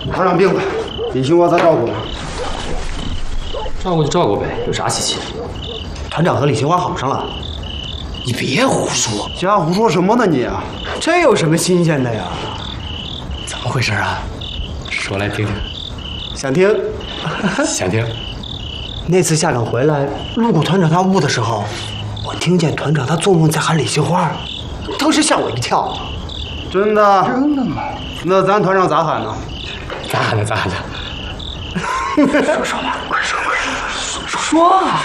团长病了，李兴国咱照顾呢。 照顾就照顾呗，有啥稀奇的？ 团长和李兴华好上了。你别胡说， 瞎胡说什么呢你？ 这有什么新鲜的呀？ 怎么回事啊？说来听听。 想听？ 想听。 那次下岗回来，路过团长他屋的时候，我听见团长他做梦在喊李杏花，当时吓我一跳。 真的？ 真的吗？ 那咱团长咋喊呢？ 咋喊的？咋喊的？ 说吧，快说啊！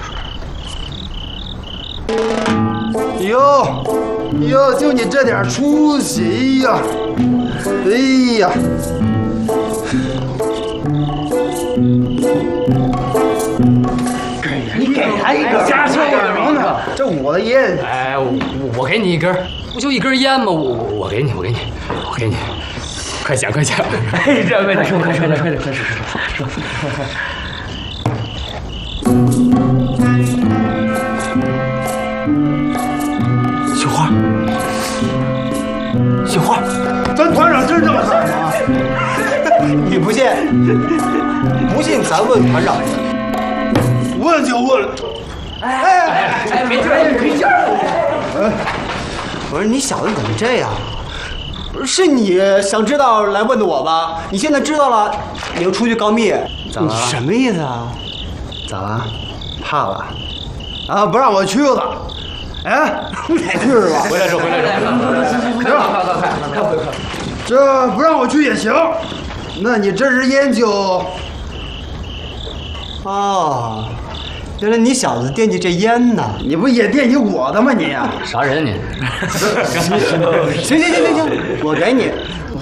哟，就你这点出息呀！哎呀！ 你给他一根， 瞎说什么呢？这我的烟。 哎，我给你一根，不就一根烟吗？我给你，快讲！ 哎，这快说！杏花， 咱团长真这么喊吗？ 你不信？不信咱问团长。 问就问。 哎，没劲儿！不是你小子怎么这样？是你想知道来问的我吧？你现在知道了，你又出去告密， 咋了？ 什么意思啊？ 咋了？怕了？啊，不让我去了？哎，不得去是吧？ 回来说。快！ 这不让我去也行。那你这是研究？ 哦，原来你小子惦记这烟呢。 你不也惦记我的吗你？ 啥人你？ 行，我给你。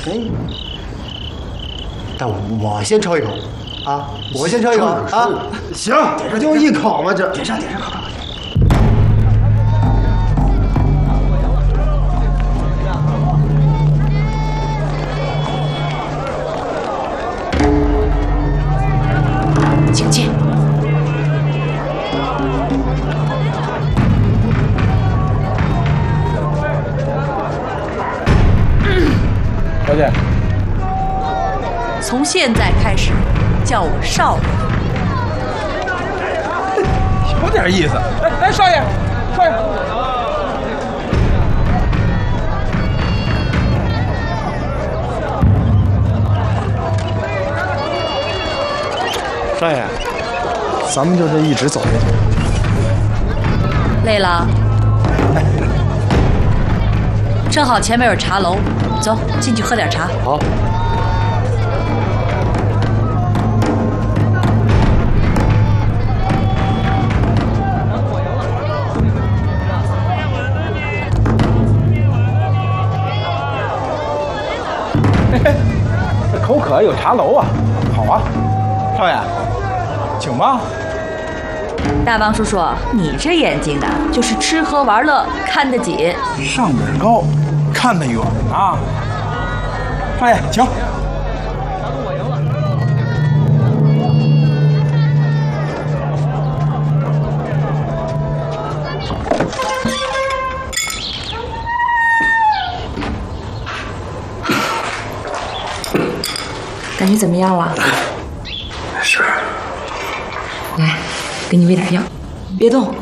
但我先抽一口，啊，我先抽一口啊。 行，这就一口嘛，这。 点上，快！ 请进。 小姐， 从现在开始，叫我少爷。 有点意思。哎，少爷。少爷，咱们就这一直走下去。 累了？正好前面有茶楼，走进去喝点茶。 好。 这口渴有茶楼啊，好啊，少爷，请吧。 大王叔叔，你这眼睛的，就是吃喝玩乐看得紧， 上边高，看得远啊。少爷，请。 感觉怎么样了？ 是。 来，给你喂点药，别动。